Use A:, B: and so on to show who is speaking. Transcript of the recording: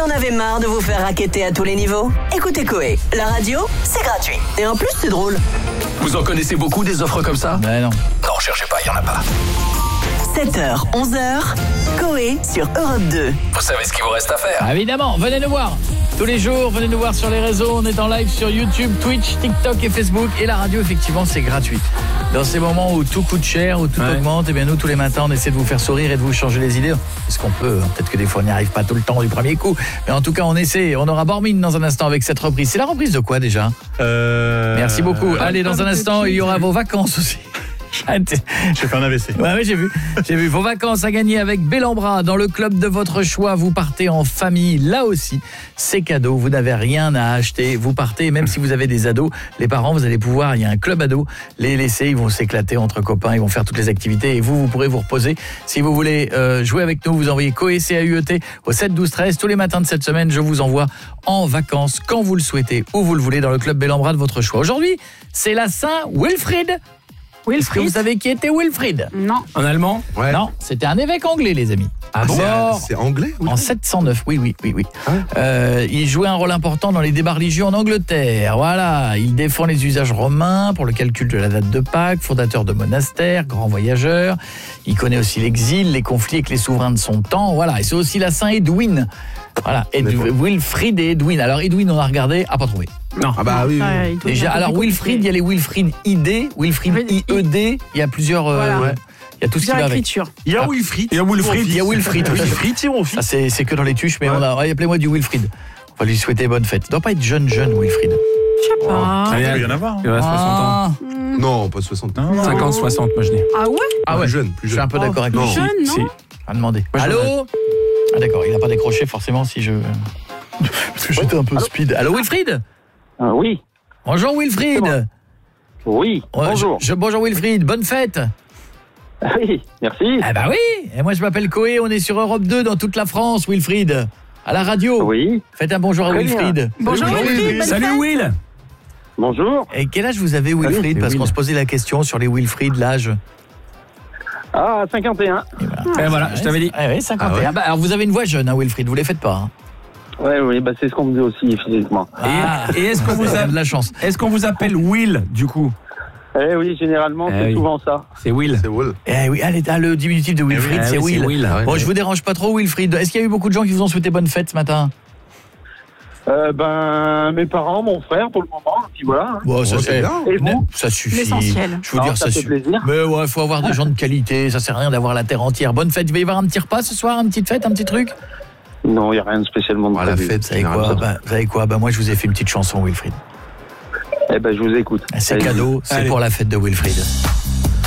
A: en avez marre de vous faire racketter à tous les niveaux? Écoutez Coé, la radio, c'est gratuit. Et en plus, c'est drôle.
B: Vous en connaissez beaucoup des offres comme ça?
C: Ben non.
B: Non, cherchez pas, il y en a pas.
A: 7h, 11h, Coé sur Europe 2.
B: Vous savez ce qu'il vous reste à faire?
C: Évidemment, venez nous voir. Tous les jours, venez nous voir sur les réseaux. On est en live sur YouTube, Twitch, TikTok et Facebook. Et la radio, effectivement, c'est gratuit. Dans ces moments où tout coûte cher, où tout augmente, eh bien nous, tous les matins, on essaie de vous faire sourire et de vous changer les idées. Est-ce qu'on peut? Peut-être que des fois, on n'y arrive pas tout le temps du premier coup. Mais en tout cas, on essaie. On aura Bormine dans un instant avec cette reprise. C'est la reprise de quoi, déjà? Merci beaucoup. Allez, dans un instant, il y aura vos vacances aussi.
D: J'ai fait un AVC.
C: Ouais, j'ai vu vos vacances à gagner avec Bellambra dans le club de votre choix. Vous partez en famille, là aussi, c'est cadeau. Vous n'avez rien à acheter. Vous partez, même si vous avez des ados, les parents, vous allez pouvoir, il y a un club ado, les laisser, ils vont s'éclater entre copains, ils vont faire toutes les activités et vous pourrez vous reposer. Si vous voulez jouer avec nous, vous envoyez Coé, C-A-U-E-T au 7 12 13. Tous les matins de cette semaine, je vous envoie en vacances quand vous le souhaitez, où vous le voulez, dans le club Bellambra de votre choix. Aujourd'hui, c'est la Saint-Wilfrid. Est-ce que vous savez qui était Wilfrid?
E: Non.
D: En allemand?
C: Ouais. Non, c'était un évêque anglais, les amis.
D: Ah bon?
F: C'est anglais?
C: En 709, oui.
F: Ah.
C: Il jouait un rôle important dans les débats religieux en Angleterre. Voilà, il défend les usages romains pour le calcul de la date de Pâques, fondateur de monastères, grand voyageur. Il connaît aussi l'exil, les conflits avec les souverains de son temps. Voilà, et c'est aussi la Saint Edwin. Voilà, Wilfrid et Edwin. Alors Edwin, on a regardé, pas trouvé.
D: Non.
F: Ah bah oui.
C: Déjà, alors Wilfrid, il y a les Wilfrid ID, Wilfrid IED, il y a plusieurs...
E: Voilà.
C: Il y a tout ce qui va avec.
F: Il y a Wilfrid.
C: Il y a Wilfrid.
F: C'est mon fils.
C: Ça, c'est que dans les tuches, mais appelez-moi du Wilfrid. On va lui souhaiter bonne fête. Il doit pas être jeune, Wilfrid.
E: Je sais pas.
D: Il peut y en avoir. Il a 60 ans.
F: Non, pas 60 ans.
D: 50, 60, moi je dis.
E: Ah ouais?
F: Plus jeune.
C: Je suis un peu d'accord avec lui.
E: Jeune, non?
D: Si.
C: À demander. Allô? Ah d'accord, il n'a pas décroché forcément si je... Parce que j'étais un peu speed. Allô Wilfrid?
G: Oui.
C: Bonjour Wilfrid.
G: Oui, bonjour.
C: Bonjour Wilfrid, bonne fête.
G: Oui, merci.
C: Ah bah oui. Et moi je m'appelle Coé, on est sur Europe 2 dans toute la France, Wilfrid. À la radio.
G: Oui.
C: Faites un bonjour à
G: Très
C: Wilfrid.
G: bien.
E: Bonjour Wilfrid.
D: Salut Will.
G: Bonjour.
C: Et quel âge vous avez Wilfrid? Parce qu'on se posait la question sur les Wilfrid, l'âge.
G: Ah, 51.
D: Et voilà, je t'avais dit.
C: Oui, 51. Bah, alors vous avez une voix jeune, hein, Wilfrid, vous les faites pas. Hein.
G: Oui, bah c'est ce qu'on me dit aussi physiquement.
D: Et est-ce qu'on vous a
C: de la chance?
D: Est-ce qu'on vous appelle Will du coup?
G: Eh oui, généralement, c'est souvent ça.
D: C'est Will.
F: C'est Will.
C: Eh oui, allez, le diminutif de Wilfrid, c'est
D: oui,
C: Will.
D: c'est Will.
C: Bon, je vous dérange pas trop, Wilfrid. Est-ce qu'il y a eu beaucoup de gens qui vous ont souhaité bonne fête ce matin?
G: Mes parents, mon frère pour le moment, puis voilà.
C: Bon, ça
F: c'est bien.
G: Et vous?
C: Ça suffit.
E: L'essentiel.
C: Je veux dire,
G: ça fait
C: suffit.
G: plaisir.
C: Mais ouais, faut avoir des gens de qualité. Ça sert à rien d'avoir la terre entière. Bonne fête. Il va y avoir un petit repas ce soir, une petite fête, un petit truc?
G: Non, il n'y a rien de spécialement de
F: La
G: prévu.
F: fête,
C: Vous savez quoi? Moi, je vous ai fait une petite chanson, Wilfrid.
G: Eh ben, je vous écoute.
C: C'est
G: Allez-y.
C: cadeau, c'est
D: Allez.
C: pour la fête de Wilfrid.